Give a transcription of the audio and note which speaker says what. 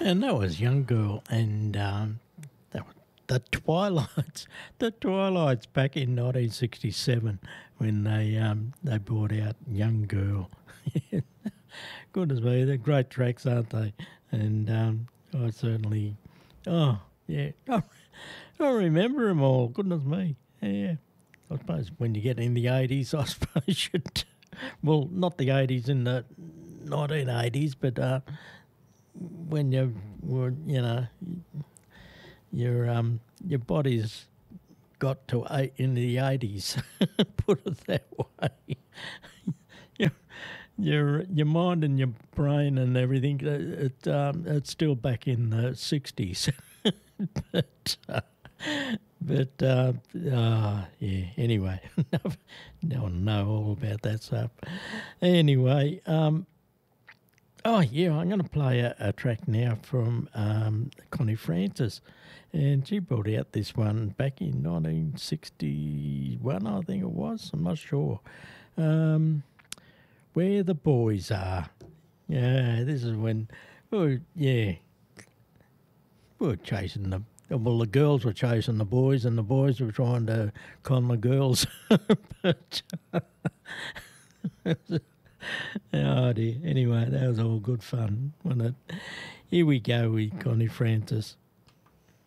Speaker 1: And that was Young Girl, and that was the Twilights back in 1967 when they brought out Young Girl. Goodness me, they're great tracks, aren't they? And I certainly, oh yeah, I remember them all. Goodness me, yeah. I suppose when you get in the 80s, I suppose you'd, well, not the 80s in the 1980s, but when you were, your body's got to in the 80s, put it that way. your, your mind and your brain and everything, it's still back in the 60s. Yeah, anyway, no one know all about that stuff. Anyway, oh, yeah, I'm going to play a track now from Connie Francis. And she brought out this one back in 1961, I think it was. I'm not sure. Where the Boys Are. Yeah, this is when, we were chasing them. Well, the girls were chasing the boys, and the boys were trying to con the girls. But, oh dear. Anyway, that was all good fun, wasn't it? Here we go with Connie Francis.